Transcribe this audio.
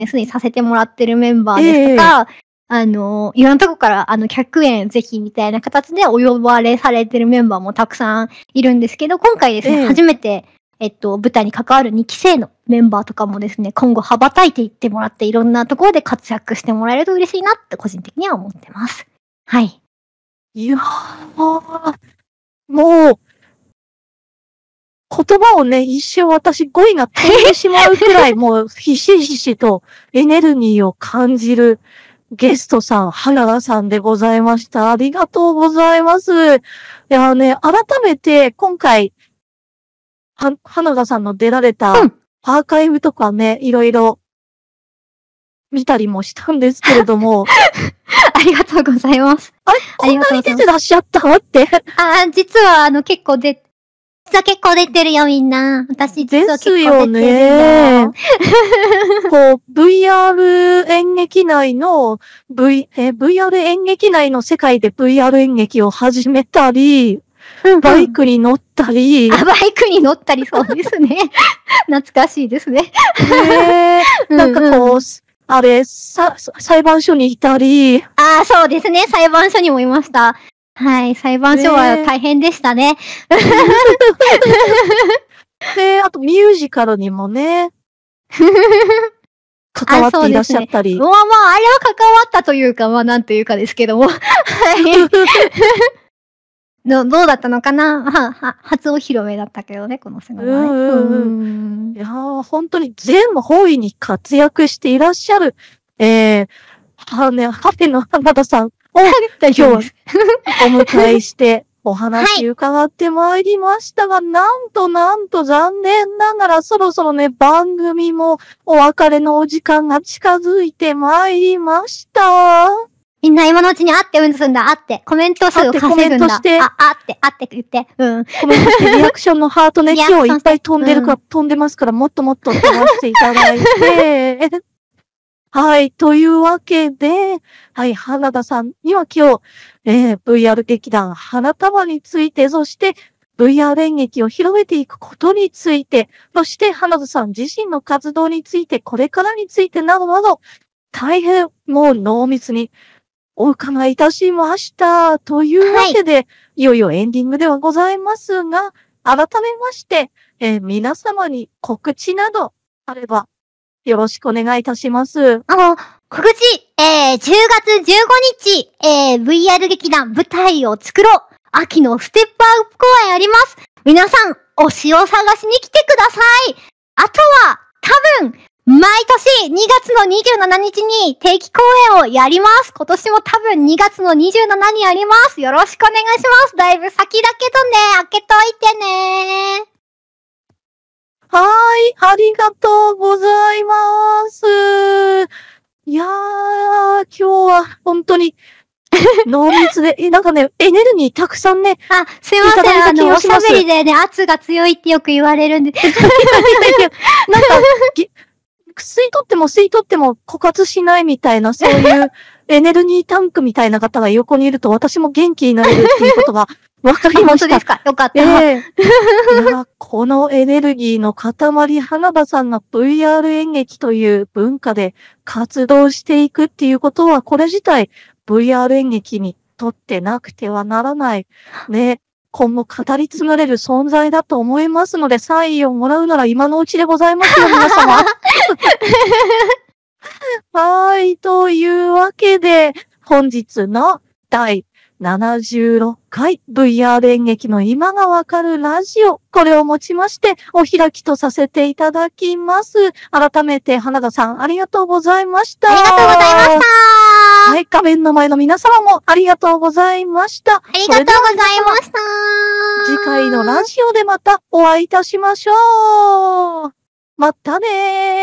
すでにさせてもらってるメンバーですとか、いろんなとこから、100円ぜひみたいな形でお呼ばれされてるメンバーもたくさんいるんですけど、今回ですね、初めて、舞台に関わる2期生のメンバーとかもですね、今後羽ばたいていってもらって、いろんなところで活躍してもらえると嬉しいなって個人的には思ってます。はい。 いやー、もう、言葉をね、一瞬私語彙が飛んでしまうくらい、もうひしひしとエネルギーを感じるゲストさん、花田さんでございました。ありがとうございます。いやね、改めて今回、花田さんの出られたアーカイブとかね、いろいろ見たりもしたんですけれども。 ありがとうございます。 あれこんなに出てらっしゃったって。 実は結構実は結構出てるよみんな。私実は結構出てるよ。 ですよね。こう、VR 演劇内の、VR 演劇内の世界で VR 演劇を始めたり、バイクに乗ったり。 バイクに乗ったり、そうですね。懐かしいですね。 なんかこう、あれ、裁判所にいたり。 そうですね。裁判所にもいました。はい。裁判所は大変でしたね。 で、あとミュージカルにもね。関わっていらっしゃったり。 まあ、あれは関わったというか、まあ、なんというかですけども。はい。どうだったのかな初お披露目だったけどね、このセナはね。 いやー、本当に全方位に活躍していらっしゃる、ハフェの花田さんを今日お迎えしてお話伺ってまいりましたが、なんと残念ながらそろそろね、番組もお別れのお時間が近づいてまいりました。 みんな今のうちにうんすんだ、コメント数を稼ぐんだ。コメントして。って言って。 コメントして、リアクションのハートね、今日いっぱい飛んでますから、もっともっと飛ばしていただいて。はい、というわけで、はい、花田さんには今日、VR 劇団花束について、そして、VR 演劇を広めていくことについて、そして花田さん自身の活動について、これからについてなどなど、大変もう濃密にお伺いいたしました。というわけで、いよいよエンディングではございますが、改めまして、皆様に告知などあれば、よろしくお願いいたします。 告知、10月15日、VR 劇団舞台を作ろう。秋のステップアップ公演あります。皆さん、推しを探しに来てください。あとは、多分、毎年2月の27日に定期公演をやります。今年も多分2月の27にやります。よろしくお願いします。だいぶ先だけどね、開けといてね。 はい、ありがとうございます。いやー、今日は本当に濃密で、なんかね、エネルギーたくさんね。 すいません、おしゃべりでね、圧が強いってよく言われるんで。なんか、吸い取っても枯渇しないみたいな、そういうエネルギータンクみたいな方が横にいると私も元気になれるっていうことがわかりました。 本当ですか？よかった。 いや、このエネルギーの塊、花田さんが VR 演劇という文化で活動していくっていうことは、これ自体 VR 演劇にとってなくてはならない。ね。今後語り継がれる存在だと思いますので、サインをもらうなら今のうちでございますよ、皆様。はい、というわけで、本日の第76回 VR 演劇の今がわかるラジオ、これをもちましてお開きとさせていただきます。改めて花田さんありがとうございました。 ありがとうございました。 はい、画面の前の皆様もありがとうございました。 ありがとうございました。 次回のラジオでまたお会いいたしましょう。またねー。